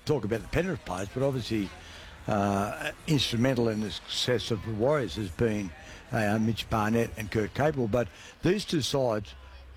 talk about the Penrith players, but obviously instrumental in the success of the Warriors has been Mitch Barnett and Kurt Capewell. But these two sides,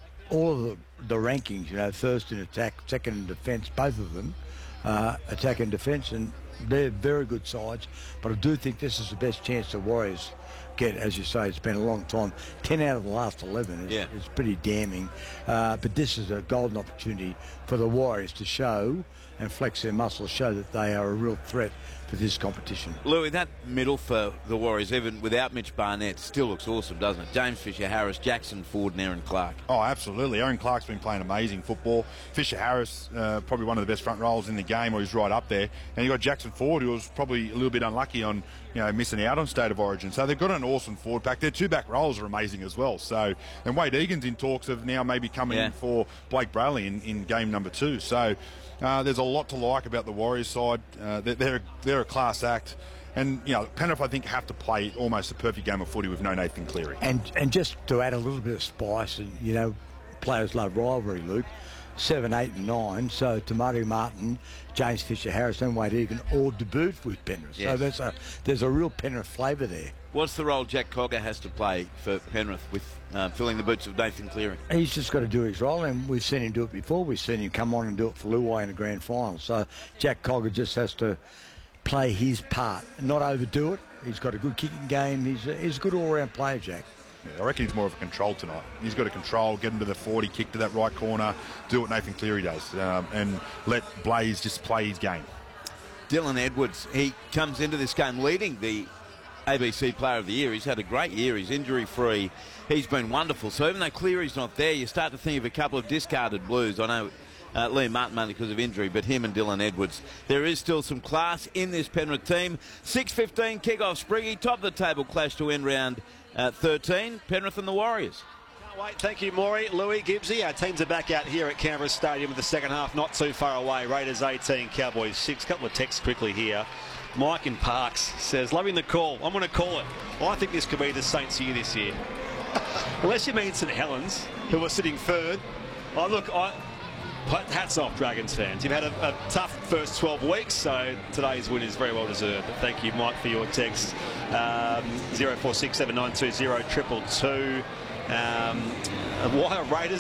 all of the rankings, you know, first in attack, second in defence, both of them, attack and defence, and they're very good sides. But I do think this is the best chance the Warriors get. As you say, it's been a long time. 10 out of the last 11 is pretty damning. But this is a golden opportunity for the Warriors to show and flex their muscles, show that they are a real threat for this competition. Louis, that middle for the Warriors, even without Mitch Barnett, still looks awesome, doesn't it? James Fisher-Harris, Jackson Ford and Aaron Clark. Oh, absolutely. Aaron Clark's been playing amazing football. Fisher-Harris, probably one of the best front rows in the game, or he's right up there. And you've got Jackson Ford, who was probably a little bit unlucky on, you know, missing out on State of Origin. So they've got an awesome forward pack. Their two back rows are amazing as well. So, and Wade Egan's in talks of now maybe coming in for Blake Bradley in game number 2. So there's a lot to like about the Warriors side. They're a class act. And, you know, Penrith, I think, have to play almost a perfect game of footy with no Nathan Cleary. And just to add a little bit of spice, and, you know, players love rivalry, Luke. 7, 8 and 9, so Tamari Martin, James Fisher-Harris and Wade Egan all debuted with Penrith. Yes. So there's a real Penrith flavour there. What's the role Jack Cogger has to play for Penrith with filling the boots of Nathan Cleary? He's just got to do his role, and we've seen him do it before. We've seen him come on and do it for Luai in the grand final. So Jack Cogger just has to play his part, not overdo it. He's got a good kicking game. He's a good all-round player, Jack. Yeah, I reckon he's more of a control tonight. He's got to control, get him to the 40, kick to that right corner, do what Nathan Cleary does, and let Blaze just play his game. Dylan Edwards, he comes into this game leading the ABC Player of the Year. He's had a great year. He's injury-free. He's been wonderful. So even though Cleary's not there, you start to think of a couple of discarded Blues. I know Liam Martin mainly because of injury, but him and Dylan Edwards. There is still some class in this Penrith team. 6:15 kick-off, Spriggy. Top of the table clash to end round 13. Penrith and the Warriors. Can't wait. Thank you, Maury. Louis, Gibbsy. Our teams are back out here at Canberra Stadium in the second half, not too far away. Raiders 18, Cowboys 6. Couple of texts quickly here. Mike in Parks says, loving the call. I'm going to call it. I think this could be the Saints' year this year. Unless you mean St Helens, who are sitting third. Oh, look, hats off, Dragons fans. You've had a tough first 12 weeks, so today's win is very well deserved. But thank you, Mike, for your text. 0467920222. Why are Raiders